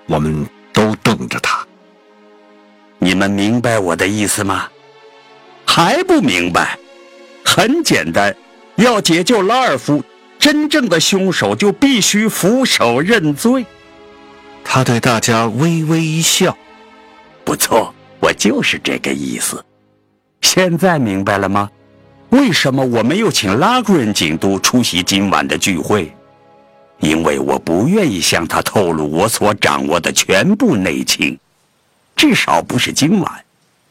我们都瞪着他。 你们明白我的意思吗？还不明白？很简单，要解救拉尔夫，真正的凶手就必须俯首认罪。 他对大家微微一笑。 不错，我就是这个意思。现在明白了吗？为什么我没有请拉古人警督出席今晚的聚会？因为我不愿意向他透露我所掌握的全部内情，至少不是今晚。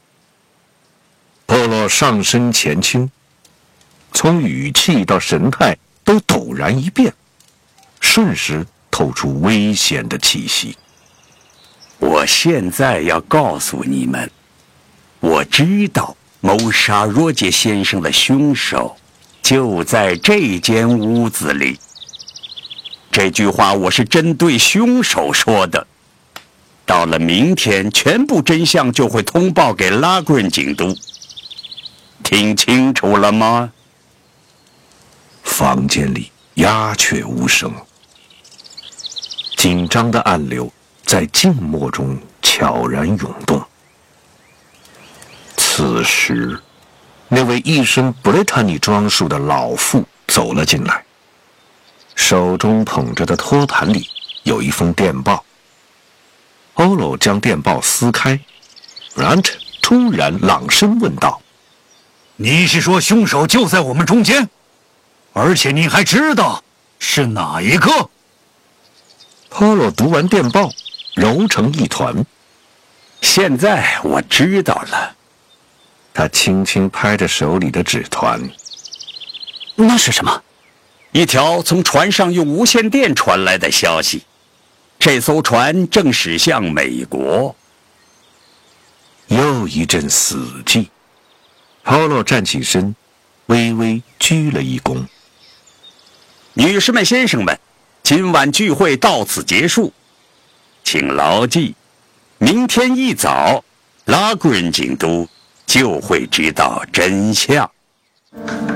波洛上身前倾，从语气到神态都陡然一变，瞬时透出危险的气息。 我现在要告诉你们，我知道谋杀罗杰先生的凶手就在这间屋子里。这句话我是针对凶手说的。到了明天，全部真相就会通报给拉古人警督。听清楚了吗？ 房间里鸦雀无声，紧张的暗流在静默中悄然涌动。此时，那位一身布雷塔尼装束的老妇走了进来，手中捧着的托盘里有一封电报。欧罗将电报撕开， Grant 突然朗声问道：“ 你是说凶手就在我们中间？而且你还知道是哪一个？” 波洛读完电报，揉成一团。 现在我知道了。 他轻轻拍着手里的纸团。 那是什么？一条从船上用无线电传来的消息。这艘船正驶向美国。 又一阵死寂。波洛站起身，微微鞠了一躬。 女士们、先生们，今晚聚会到此结束，请牢记，明天一早，拉古人警督就会知道真相。